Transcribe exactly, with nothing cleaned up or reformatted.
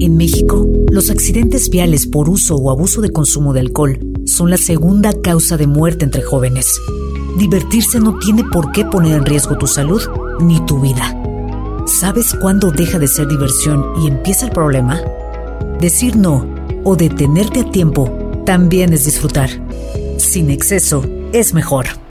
En México, los accidentes viales por uso o abuso de consumo de alcohol son la segunda causa de muerte entre jóvenes. Divertirse no tiene por qué poner en riesgo tu salud ni tu vida. ¿Sabes cuándo deja de ser diversión y empieza el problema? Decir no o detenerte a tiempo también es disfrutar. Sin exceso es mejor.